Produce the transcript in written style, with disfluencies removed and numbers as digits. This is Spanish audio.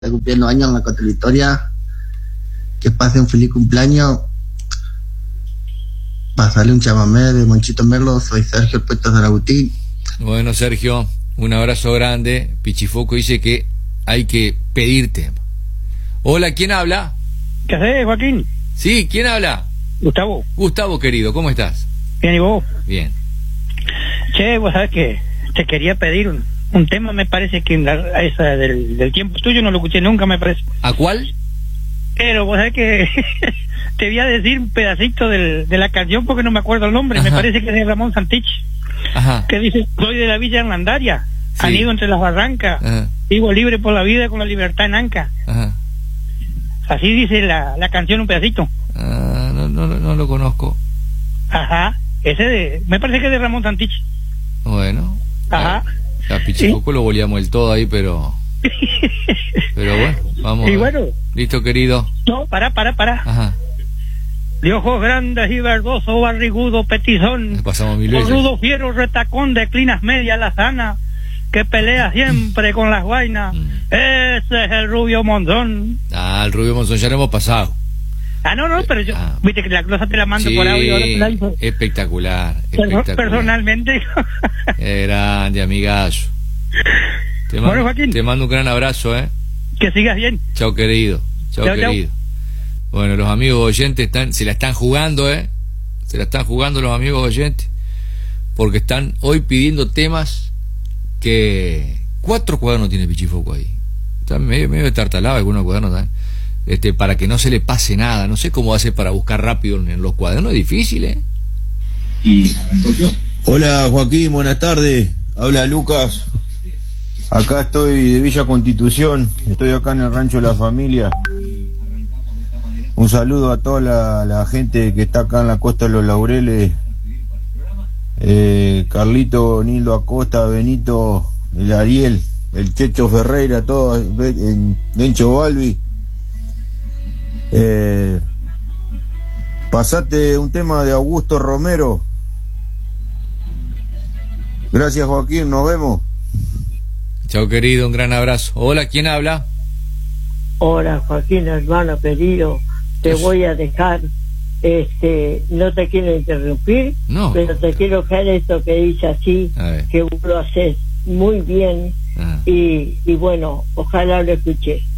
está cumpliendo años en la Contra Victoria, que pase un feliz cumpleaños. Pasarle un chamamé de Monchito Merlo. Soy Sergio El Puerto de Agustín. Bueno, Sergio, un abrazo grande. Pichifoco dice que hay que pedirte. Hola, ¿quién habla? ¿Qué haces, Joaquín? Sí, ¿quién habla? Gustavo. Gustavo, querido, ¿cómo estás? Bien, ¿y vos? Bien. Che, vos sabés que te quería pedir un tema, me parece que esa del tiempo tuyo no lo escuché nunca, me parece. ¿A cuál? Pero vos sabés que te voy a decir un pedacito de la canción porque no me acuerdo el nombre. Ajá. Me parece que es de Ramón Santich. Ajá. Que dice: soy de la Villa Hernandaria, sí, anido entre las barrancas, ajá, vivo libre por la vida con la libertad en anca. Ajá. Así dice la canción, un pedacito. No lo conozco. Ajá, me parece que es de Ramón Santich. Bueno. Ajá. A Pichifoco, ¿sí?, lo boleamos el todo ahí, pero bueno, vamos. Y bueno. Listo, querido. No, para. Ajá. De ojos grandes y verdoso, barrigudo, petizón, pasamos mil veces. rudo, fiero, retacón, de clinas media, lazana, que pelea siempre con las guainas. Ese es el Rubio Monzón. El Rubio Monzón ya lo hemos pasado. No, pero yo, viste que la cosa te la mando, sí, por audio. Espectacular. Personalmente. Grande, amigazo. Bueno, Joaquín, te mando un gran abrazo, Que sigas bien. Chao, querido. Chao, querido. Chau. Bueno, los amigos oyentes se la están jugando, Se la están jugando los amigos oyentes, porque están hoy pidiendo temas que 4 cuadernos tiene Pichifoco ahí. Está medio de tartalado algunos cuadernos también. Para que no se le pase nada. No sé cómo hace para buscar rápido en los cuadernos. Es difícil, Hola, Joaquín, buenas tardes. Habla Lucas. Acá estoy de Villa Constitución. Estoy acá en el rancho de la familia. Un saludo a toda la gente que está acá en la Costa de los Laureles. Carlito, Nildo Acosta, Benito, el Ariel, el Checho Ferreira, todos, Dencho Balbi. Pasate un tema de Augusto Romero. Gracias, Joaquín, nos vemos. Chao, querido, un gran abrazo. Hola, ¿quién habla? Hola, Joaquín, hermano querido, te voy a dejar, no te quiero interrumpir, no, pero te quiero dejar esto que dice así, que vos lo haces muy bien, y bueno, ojalá lo escuché.